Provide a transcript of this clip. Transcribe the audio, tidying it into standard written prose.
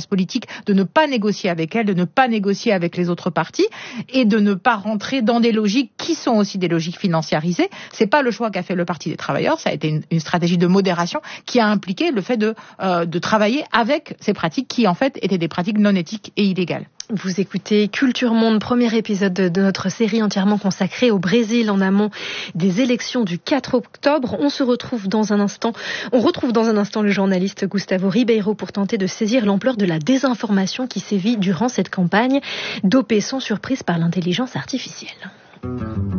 politique, de ne pas négocier avec elle, de ne pas négocier avec les autres partis et de ne pas rentrer dans des logiques qui sont aussi des logiques financiarisées. C'est pas le choix qu'a fait le Parti des travailleurs, ça a été une stratégie de modération qui a impliqué le fait de travailler avec ces pratiques qui en fait étaient des pratiques non éthiques et illégales. Vous écoutez Culture Monde, premier épisode de notre série entièrement consacrée au Brésil en amont des élections du 4 octobre. On retrouve dans un instant le journaliste Gustavo Ribeiro pour tenter de saisir l'ampleur de la désinformation qui sévit durant cette campagne, dopée sans surprise par l'intelligence artificielle.